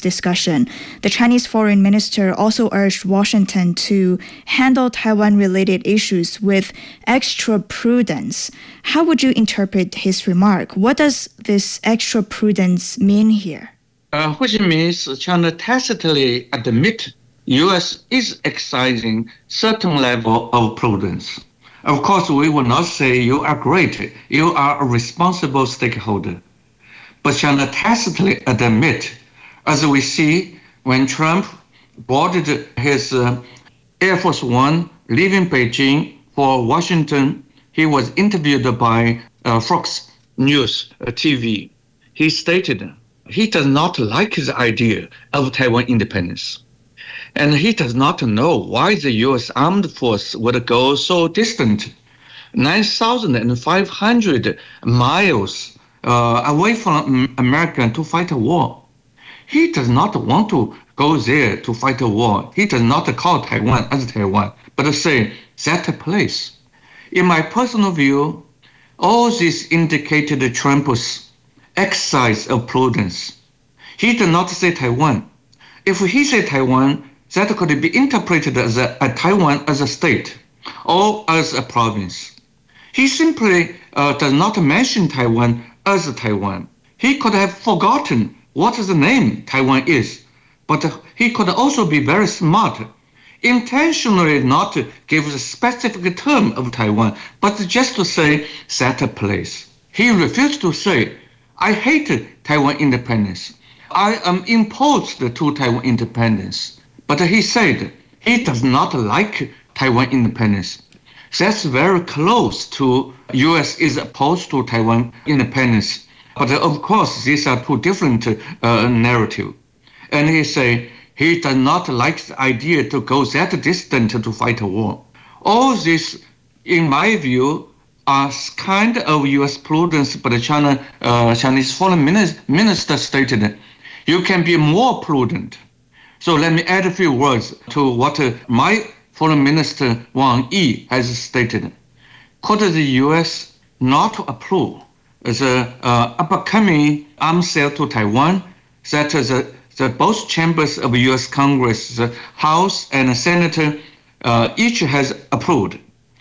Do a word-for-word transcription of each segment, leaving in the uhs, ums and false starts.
discussion. The Chinese foreign minister also urged Washington to handle Taiwan-related issues with extra prudence. How would you interpret his remark? What does this extra prudence mean here? Uh, which means China tacitly admit U S is exercising certain level of prudence. Of course, we will not say you are great, you are a responsible stakeholder. But China tacitly admit, as we see when Trump boarded his uh, Air Force One leaving Beijing for Washington, he was interviewed by uh, Fox News uh, T V. He stated he does not like his idea of Taiwan independence. And he does not know why the U S armed force would go so distant, nine thousand five hundred miles uh, away from America to fight a war. He does not want to go there to fight a war. He does not call Taiwan as Taiwan, but say that place. In my personal view, all this indicated Trump's exercise of prudence. He did not say Taiwan. If he said Taiwan, that could be interpreted as a, a Taiwan as a state or as a province. He simply uh, does not mention Taiwan as Taiwan. He could have forgotten what the name Taiwan is, but he could also be very smart, intentionally not give the specific term of Taiwan, but just to say that place. He refused to say, I hate Taiwan independence. I am opposed to Taiwan independence. But he said he does not like Taiwan independence. That's very close to U S is opposed to Taiwan independence. But of course, these are two different uh, narratives. And he said he does not like the idea to go that distant to fight a war. All this, in my view, are kind of U S prudence, but China, uh, Chinese foreign minister stated, you can be more prudent. So let me add a few words to what uh, my foreign minister Wang Yi has stated. Could the U S not approve the uh, upcoming arms sale to Taiwan that the, the both chambers of U S Congress, the House and the Senate, uh, each has approved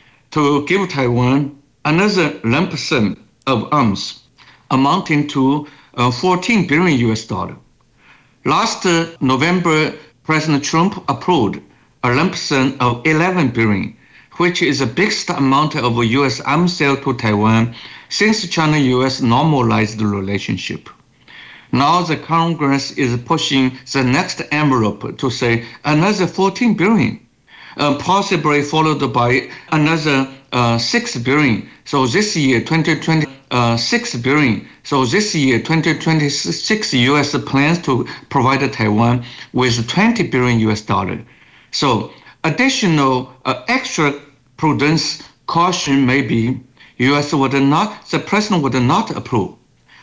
to give Taiwan another lump sum of arms amounting to uh, fourteen billion U S dollars. Last uh, November, President Trump approved a lump sum of eleven billion, which is the biggest amount of U S arms sale to Taiwan since China-U S normalized the relationship. Now the Congress is pushing the next envelope to say another fourteen billion, uh, possibly followed by another uh, six billion. So this year, twenty twenty, uh, six billion. So this year, twenty twenty-six, U S plans to provide Taiwan with twenty billion U S dollars. So additional uh, extra prudence caution may be U S would not, the president would not approve,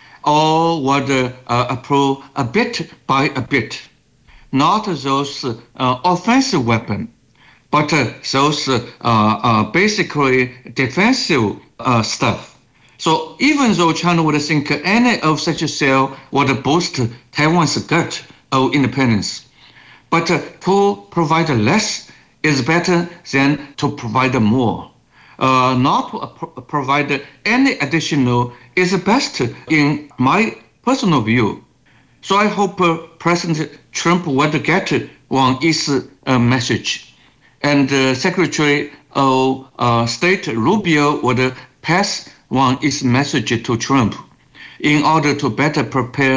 or would uh, approve a bit by a bit, not those uh, offensive weapons, but uh, those uh, uh, basically defensive uh, stuff. So even though China would think any of such a sale would boost Taiwan's gut of independence, but uh, to provide less is better than to provide more. Uh, not to uh, pro- provide any additional is best in my personal view. So I hope uh, President Trump would get Wang Yi's uh, message, and uh, Secretary of uh, State Rubio would pass Wang Yi's message to Trump in order to better prepare